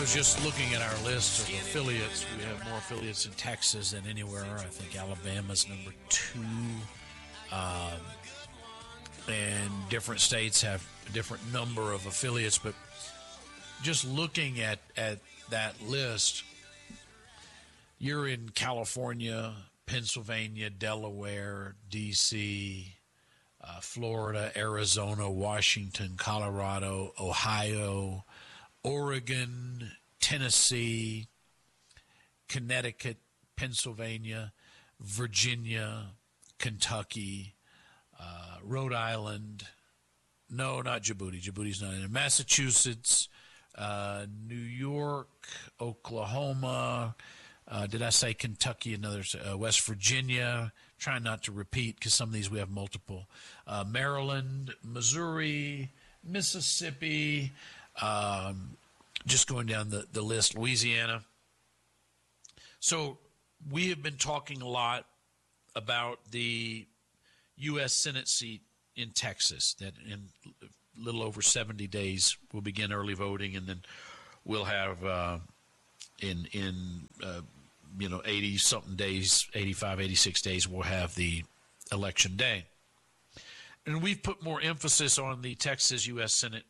was just looking at our list of affiliates. We have more affiliates in Texas than anywhere. I think Alabama's number 2. And different states have a different number of affiliates. But just looking at that list, you're in California, Pennsylvania, Delaware, D.C., Florida, Arizona, Washington, Colorado, Ohio, Oregon, Tennessee, Connecticut, Pennsylvania, Virginia, Kentucky, Rhode Island. No, not Djibouti. Djibouti's not in it. Massachusetts, New York, Oklahoma. Did I say Kentucky? Another West Virginia. Trying not to repeat because some of these we have multiple. Maryland, Missouri, Mississippi. Just going down the list, Louisiana. So we have been talking a lot about the U.S. Senate seat in Texas that in a little over 70 days we'll begin early voting, and then we'll have in 80-something days, 85, 86 days, we'll have the election day. And we've put more emphasis on the Texas U.S. Senate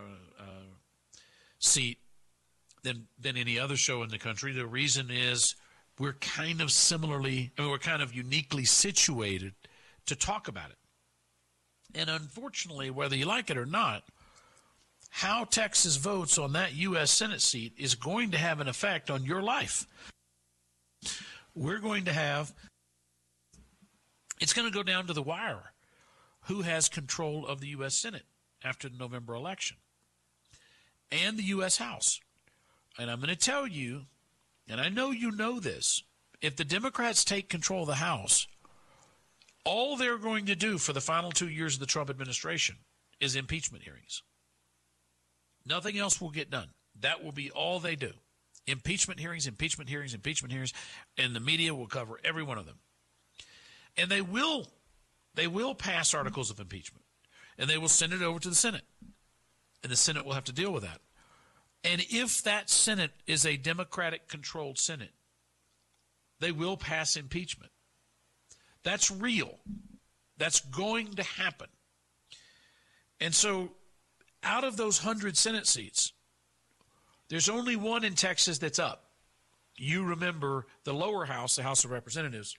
seat than any other show in the country. The reason is we're kind of uniquely situated to talk about it. And unfortunately, whether you like it or not, how Texas votes on that U.S. Senate seat is going to have an effect on your life. We're going to have, it's going to go down to the wire who has control of the U.S. Senate after the November election and the U.S. House. And I'm going to tell you, and I know you know this, if the Democrats take control of the House, all they're going to do for the final 2 years of the Trump administration is impeachment hearings. Nothing else will get done. That will be all they do. Impeachment hearings, impeachment hearings, impeachment hearings, and the media will cover every one of them. And they will pass articles of impeachment, and they will send it over to the Senate, and the Senate will have to deal with that. And if that Senate is a Democratic-controlled Senate, they will pass impeachment. That's real. That's going to happen. And so out of those 100 Senate seats, there's only one in Texas that's up. You remember the lower house, the House of Representatives,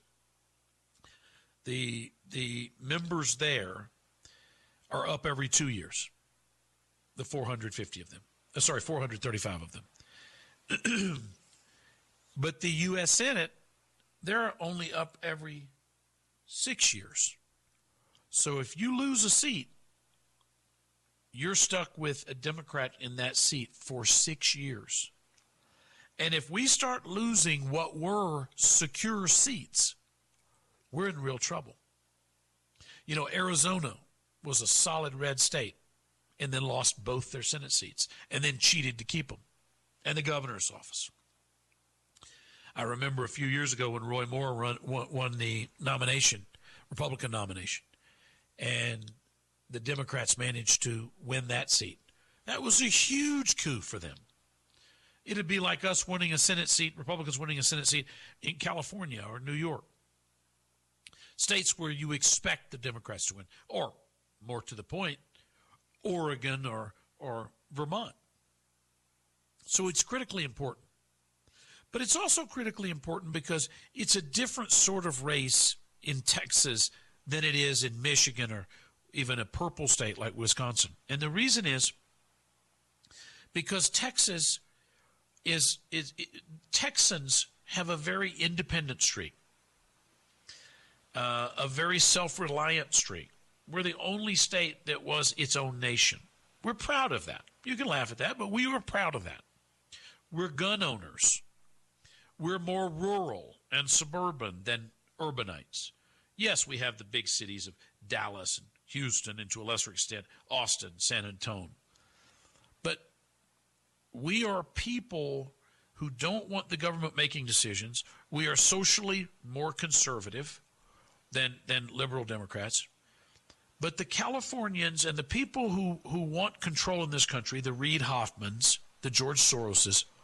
the members there are up every 2 years, the 450 of them. 435 of them. But the U.S. Senate, they're only up every 6 years. So if you lose a seat, you're stuck with a Democrat in that seat for 6 years. And if we start losing what were secure seats, we're in real trouble. You know, Arizona was a solid red state and then lost both their Senate seats and then cheated to keep them, and the governor's office. I remember a few years ago when Roy Moore won the nomination, Republican nomination, and the Democrats managed to win that seat. That was a huge coup for them. It'd be like us winning a Senate seat, Republicans winning a Senate seat in California or New York, states where you expect the Democrats to win, or more to the point, Oregon or Vermont. So it's critically important. But it's also critically important because it's a different sort of race in Texas than it is in Michigan or even a purple state like Wisconsin. And the reason is because Texans have a very independent streak, a very self-reliant streak. We're the only state that was its own nation. We're proud of that. You can laugh at that, but we were proud of that. We're gun owners. We're more rural and suburban than urbanites. Yes, we have the big cities of Dallas and Houston, and to a lesser extent, Austin, San Antonio. But we are people who don't want the government making decisions. We are socially more conservative than liberal Democrats. But the Californians and the people who want control in this country, the Reid Hoffmans, the George Soroses,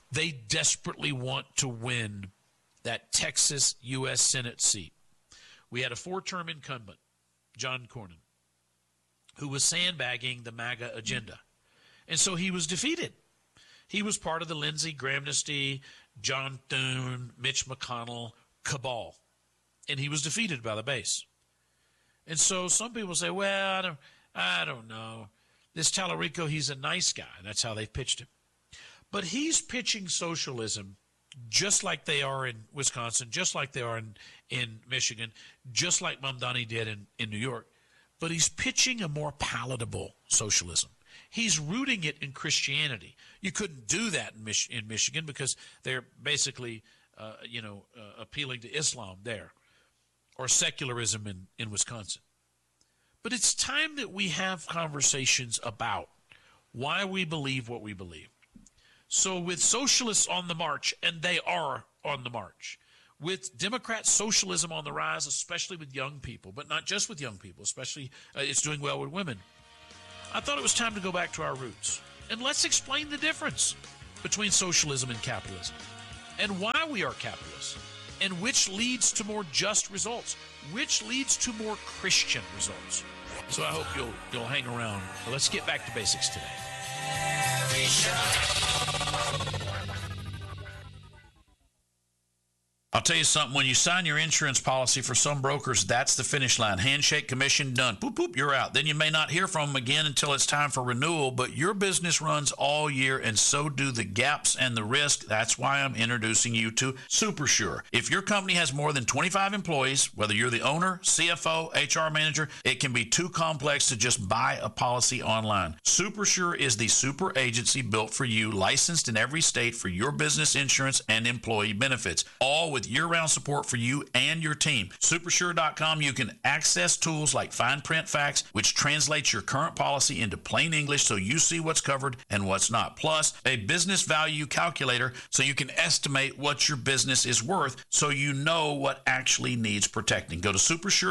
They desperately want to win that Texas U.S. Senate seat. We had a 4-term incumbent, John Cornyn, who was sandbagging the MAGA agenda. And so he was defeated. He was part of the Lindsey Grahamnesty, John Thune, Mitch McConnell cabal. And he was defeated by the base. And so some people say, well, I don't know. This Tallarico, he's a nice guy. That's how they've pitched him. But he's pitching socialism just like they are in Wisconsin, just like they are in Michigan, just like Mamdani did in New York. But he's pitching a more palatable socialism. He's rooting it in Christianity. You couldn't do that in Michigan because they're basically, appealing to Islam there, or secularism in Wisconsin. But it's time that we have conversations about why we believe what we believe. So with socialists on the march, and they are on the march, with Democrat socialism on the rise, especially with young people, but not just with young people, especially it's doing well with women, I thought it was time to go back to our roots. And let's explain the difference between socialism and capitalism, and why we are capitalists, and which leads to more just results, which leads to more Christian results. So I hope you'll hang around. Well, let's get back to basics today. I'll tell you something, when you sign your insurance policy for some brokers, that's the finish line. Handshake, commission, done. Boop, boop, you're out. Then you may not hear from them again until it's time for renewal, but your business runs all year, and so do the gaps and the risk. That's why I'm introducing you to SuperSure. If your company has more than 25 employees, whether you're the owner, CFO, HR manager, it can be too complex to just buy a policy online. SuperSure is the super agency built for you, licensed in every state for your business insurance and employee benefits, all with year-round support for you and your team. Supersure.com, you can access tools like fine print facts, which translates your current policy into plain English so you see what's covered and what's not. Plus, a business value calculator so you can estimate what your business is worth so you know what actually needs protecting. Go to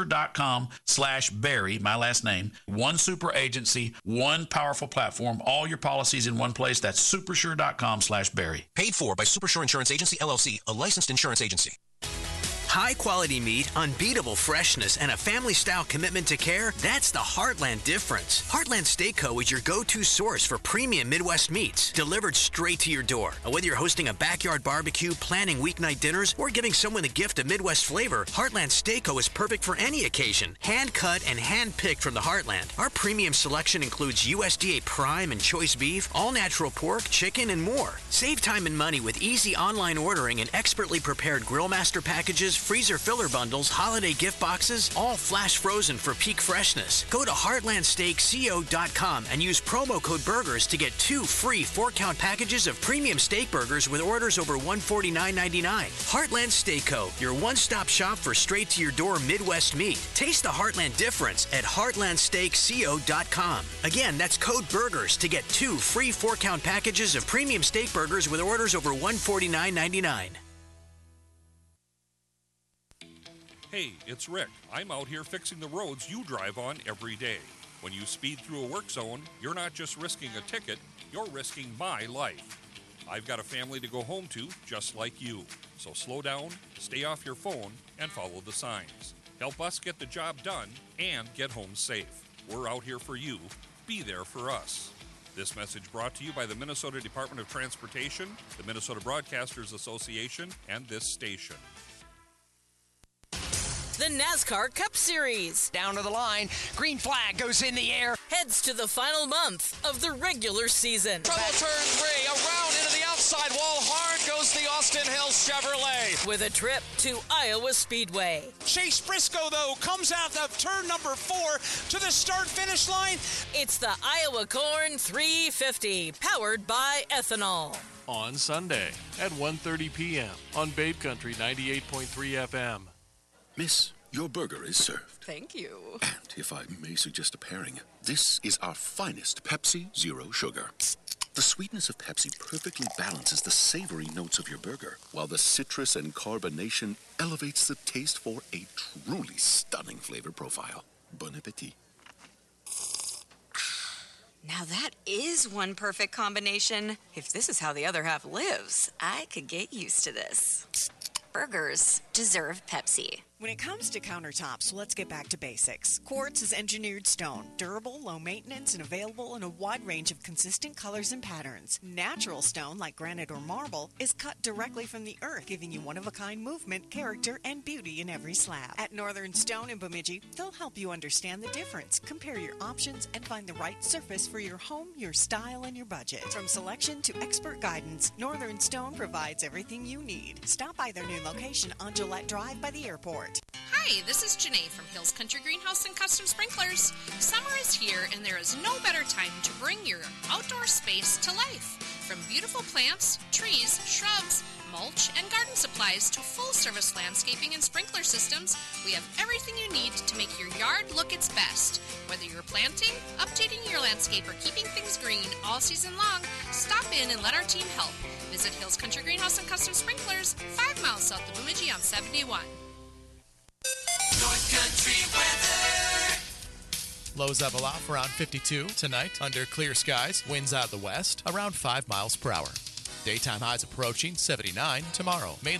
supersure.com/Barry, my last name. One super agency, one powerful platform, all your policies in one place. That's supersure.com/Barry. Paid for by Supersure Insurance Agency, LLC, a licensed insurance agency. High-quality meat, unbeatable freshness, and a family-style commitment to care, that's the Heartland difference. Heartland Steak Co. is your go-to source for premium Midwest meats, delivered straight to your door. Whether you're hosting a backyard barbecue, planning weeknight dinners, or giving someone a gift of Midwest flavor, Heartland Steak Co. is perfect for any occasion. Hand-cut and hand-picked from the Heartland. Our premium selection includes USDA prime and choice beef, all-natural pork, chicken, and more. Save time and money with easy online ordering and expertly prepared Grillmaster packages, freezer filler bundles, holiday gift boxes, all flash frozen for peak freshness. Go to heartlandsteakco.com and use promo code BURGERS to get 2 free 4-count packages of premium steak burgers with orders over $149.99. Heartland Steak Co., your one-stop shop for straight-to-your-door Midwest meat. Taste the Heartland difference at heartlandsteakco.com. Again, that's code BURGERS to get 2 free 4-count packages of premium steak burgers with orders over $149.99. Hey, it's Rick. I'm out here fixing the roads you drive on every day. When you speed through a work zone, you're not just risking a ticket, you're risking my life. I've got a family to go home to just like you. So slow down, stay off your phone, and follow the signs. Help us get the job done and get home safe. We're out here for you. Be there for us. This message brought to you by the Minnesota Department of Transportation, the Minnesota Broadcasters Association, and this station. The NASCAR Cup Series. Down to the line, green flag goes in the air. Heads to the final month of the regular season. Trouble turn 3, around into the outside wall, hard goes the Austin Hill Chevrolet. With a trip to Iowa Speedway. Chase Briscoe, though, comes out of turn number 4 to the start-finish line. It's the Iowa Corn 350, powered by ethanol. On Sunday at 1:30 p.m. on Babe Country 98.3 FM. Miss, your burger is served. Thank you. And if I may suggest a pairing, this is our finest Pepsi Zero Sugar. The sweetness of Pepsi perfectly balances the savory notes of your burger, while the citrus and carbonation elevates the taste for a truly stunning flavor profile. Bon appetit. Now that is one perfect combination. If this is how the other half lives, I could get used to this. Burgers deserve Pepsi. When it comes to countertops, let's get back to basics. Quartz is engineered stone, durable, low maintenance, and available in a wide range of consistent colors and patterns. Natural stone, like granite or marble, is cut directly from the earth, giving you one-of-a-kind movement, character, and beauty in every slab. At Northern Stone in Bemidji, they'll help you understand the difference, compare your options, and find the right surface for your home, your style, and your budget. From selection to expert guidance, Northern Stone provides everything you need. Stop by their new location on Gillette Drive by the airport. Hi, this is Janae from Hills Country Greenhouse and Custom Sprinklers. Summer is here and there is no better time to bring your outdoor space to life. From beautiful plants, trees, shrubs, mulch, and garden supplies to full-service landscaping and sprinkler systems, we have everything you need to make your yard look its best. Whether you're planting, updating your landscape, or keeping things green all season long, stop in and let our team help. Visit Hills Country Greenhouse and Custom Sprinklers, 5 miles south of Bemidji on 71. North Country weather. Lows level off around 52 tonight under clear skies. Winds out of the west around 5 miles per hour. Daytime highs approaching 79 tomorrow.